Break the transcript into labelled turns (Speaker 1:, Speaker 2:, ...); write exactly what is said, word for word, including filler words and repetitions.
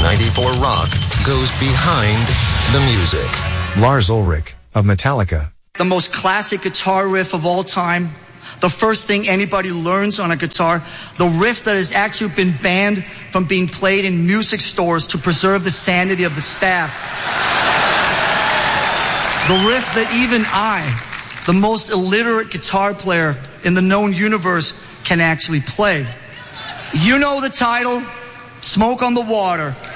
Speaker 1: ninety-four Rock goes behind the music.
Speaker 2: Lars Ulrich of Metallica.
Speaker 3: The most classic guitar riff of all time. The first thing anybody learns on a guitar. The riff that has actually been banned from being played in music stores to preserve the sanity of the staff. The riff that even I, the most illiterate guitar player in the known universe, can actually play. You know the title, Smoke on the Water.